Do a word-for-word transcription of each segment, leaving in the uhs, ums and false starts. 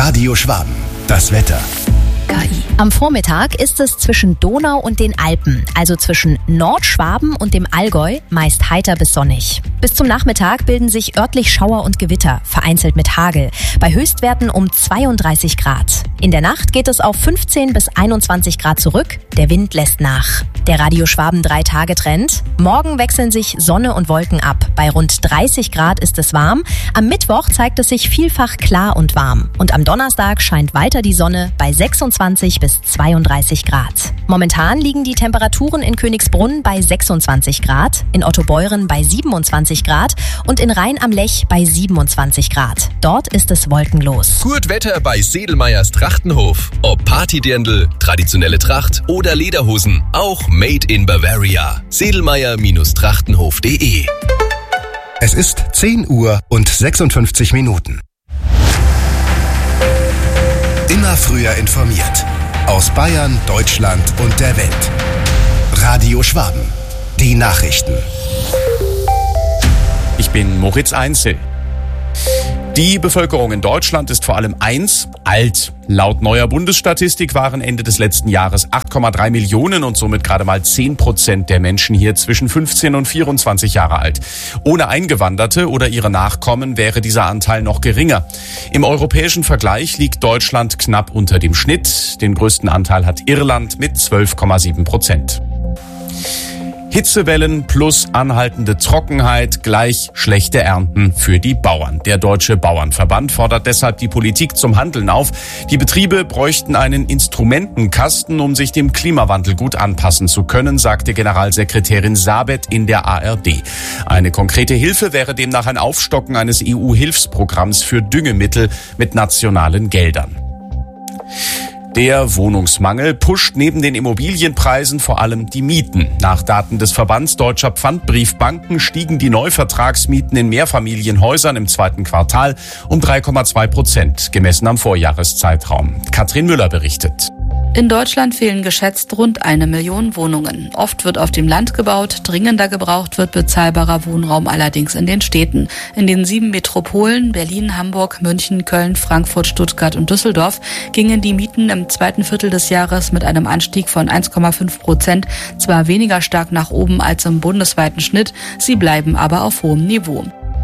Radio Schwaben. Das Wetter. K I. Am Vormittag ist es zwischen Donau und den Alpen, also zwischen Nordschwaben und dem Allgäu, meist heiter bis sonnig. Bis zum Nachmittag bilden sich örtlich Schauer und Gewitter, vereinzelt mit Hagel, bei Höchstwerten um zweiunddreißig Grad. In der Nacht geht es auf fünfzehn bis einundzwanzig Grad zurück, der Wind lässt nach. Der Radio Schwaben drei Tage Trend. Morgen wechseln sich Sonne und Wolken ab. Bei rund dreißig Grad ist es warm. Am Mittwoch zeigt es sich vielfach klar und warm. Und am Donnerstag scheint weiter die Sonne bei sechsundzwanzig bis zweiunddreißig Grad. Momentan liegen die Temperaturen in Königsbrunn bei sechsundzwanzig Grad, in Ottobeuren bei siebenundzwanzig Grad und in Rhein am Lech bei siebenundzwanzig Grad. Dort ist es wolkenlos. Gut Wetter bei Sedelmeyers Trachtenhof. Ob Partydirndl, traditionelle Tracht oder Lederhosen, auch made in Bavaria. sedelmeyer Trachtenhof punkt de. Es ist zehn Uhr und sechsundfünfzig Minuten. Immer früher informiert. Aus Bayern, Deutschland und der Welt. Radio Schwaben. Die Nachrichten. Ich bin Moritz Einzel. Die Bevölkerung in Deutschland ist vor allem eins, alt. Laut neuer Bundesstatistik waren Ende des letzten Jahres acht Komma drei Millionen und somit gerade mal zehn Prozent der Menschen hier zwischen fünfzehn und vierundzwanzig Jahre alt. Ohne Eingewanderte oder ihre Nachkommen wäre dieser Anteil noch geringer. Im europäischen Vergleich liegt Deutschland knapp unter dem Schnitt. Den größten Anteil hat Irland mit zwölf Komma sieben Prozent. Hitzewellen plus anhaltende Trockenheit gleich schlechte Ernten für die Bauern. Der Deutsche Bauernverband fordert deshalb die Politik zum Handeln auf. Die Betriebe bräuchten einen Instrumentenkasten, um sich dem Klimawandel gut anpassen zu können, sagte Generalsekretärin Sabet in der A R D. Eine konkrete Hilfe wäre demnach ein Aufstocken eines E U-Hilfsprogramms für Düngemittel mit nationalen Geldern. Der Wohnungsmangel pusht neben den Immobilienpreisen vor allem die Mieten. Nach Daten des Verbands Deutscher Pfandbriefbanken stiegen die Neuvertragsmieten in Mehrfamilienhäusern im zweiten Quartal um drei Komma zwei Prozent, gemessen am Vorjahreszeitraum. Katrin Müller berichtet. In Deutschland fehlen geschätzt rund eine Million Wohnungen. Oft wird auf dem Land gebaut, dringender gebraucht wird bezahlbarer Wohnraum allerdings in den Städten. In den sieben Metropolen Berlin, Hamburg, München, Köln, Frankfurt, Stuttgart und Düsseldorf gingen die Mieten im zweiten Viertel des Jahres mit einem Anstieg von eins Komma fünf Prozent zwar weniger stark nach oben als im bundesweiten Schnitt, sie bleiben aber auf hohem Niveau.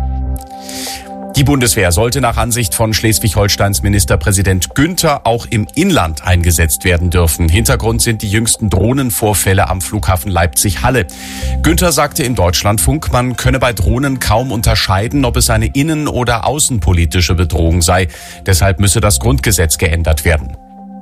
Die Bundeswehr sollte nach Ansicht von Schleswig-Holsteins Ministerpräsident Günther auch im Inland eingesetzt werden dürfen. Hintergrund sind die jüngsten Drohnenvorfälle am Flughafen Leipzig-Halle. Günther sagte im Deutschlandfunk, man könne bei Drohnen kaum unterscheiden, ob es eine innen- oder außenpolitische Bedrohung sei. Deshalb müsse das Grundgesetz geändert werden.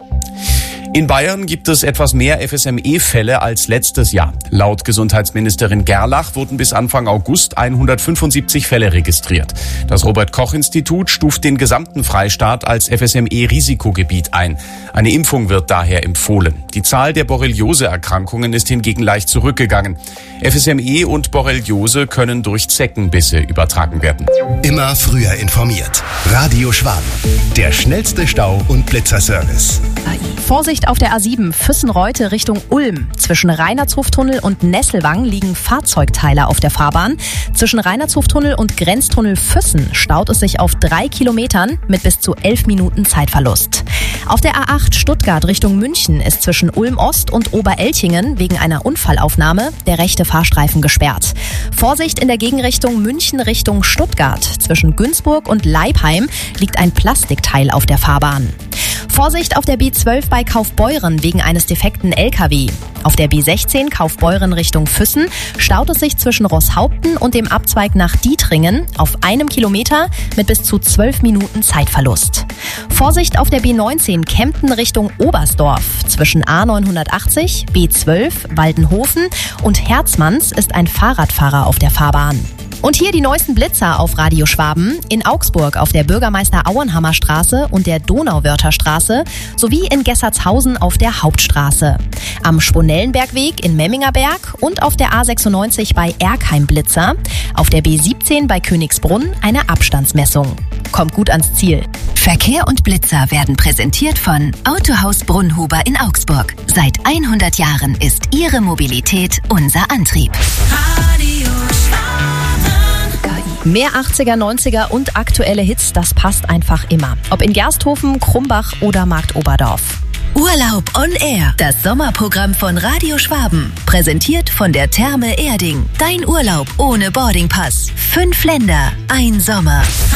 In Bayern gibt es etwas mehr F S M E-Fälle als letztes Jahr. Laut Gesundheitsministerin Gerlach wurden bis Anfang August hundertfünfundsiebzig Fälle registriert. Das Robert-Koch-Institut stuft den gesamten Freistaat als F S M E-Risikogebiet ein. Eine Impfung wird daher empfohlen. Die Zahl der Borreliose-Erkrankungen ist hingegen leicht zurückgegangen. F S M E und Borreliose können durch Zeckenbisse übertragen werden. Immer früher informiert. Radio Schwaben. Der schnellste Stau- und Blitzerservice. Vorsicht auf der A sieben Füssen-Reute Richtung Ulm. Zwischen Reinertshoftunnel und Nesselwang liegen Fahrzeugteile auf der Fahrbahn. Zwischen Reinertshoftunnel und Grenztunnel Füssen staut es sich auf drei Kilometern mit bis zu elf Minuten Zeitverlust. Auf der A acht Stuttgart Richtung München ist zwischen Ulm Ost und Oberelchingen wegen einer Unfallaufnahme der rechte Fahrstreifen gesperrt. Vorsicht in der Gegenrichtung München Richtung Stuttgart. Zwischen Günzburg und Leipheim liegt ein Plastikteil auf der Fahrbahn. Vorsicht auf der B zwölf bei Kaufbeuren wegen eines defekten L K W. Auf der B sechzehn Kaufbeuren Richtung Füssen staut es sich zwischen Rosshaupten und dem Abzweig nach Dietringen auf einem Kilometer mit bis zu zwölf Minuten Zeitverlust. Vorsicht auf der B neunzehn Kempten Richtung Oberstdorf. Zwischen A neunhundertachtzig, B zwölf, Waldenhofen und Herzmanns ist ein Fahrradfahrer auf der Fahrbahn. Und hier die neuesten Blitzer auf Radio Schwaben. In Augsburg auf der Bürgermeister-Auenhammer-Straße und der Donauwörther-Straße sowie in Gessertshausen auf der Hauptstraße. Am Sponellenbergweg in Memmingerberg und auf der A sechsundneunzig bei Erkheim Blitzer. Auf der B siebzehn bei Königsbrunn eine Abstandsmessung. Kommt gut ans Ziel. Verkehr und Blitzer werden präsentiert von Autohaus Brunnhuber in Augsburg. Seit hundert Jahren ist Ihre Mobilität unser Antrieb. Radio Schwaben. Mehr achtziger, neunziger und aktuelle Hits, das passt einfach immer. Ob in Gersthofen, Krumbach oder Marktoberdorf. Urlaub on Air, das Sommerprogramm von Radio Schwaben. Präsentiert von der Therme Erding. Dein Urlaub ohne Boardingpass. Fünf Länder, ein Sommer.